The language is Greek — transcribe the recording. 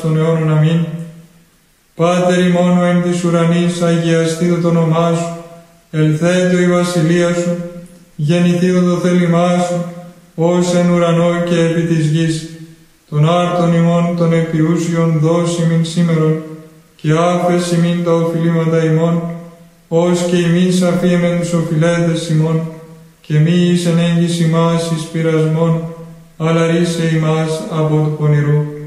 των αιώνων. Αμήν. Πάτερ ημών ο εν της ουρανής, αγιαστήτω το όνομά σου, ελθέτω η βασιλεία σου, γεννηθήτω το θέλημά σου, ως εν ουρανό και επί της γης. Τον άρτον ημών των επιούσιων δώσει μην σήμερον, και άφες ημίν τα οφειλήματα ημών, ως και ημείς αφίεμεν τους οφειλέτες ημών, και μη εις ενέγγις ημάς εις πειρασμόν, αλλά ρίσε ημάς από του πονηρού.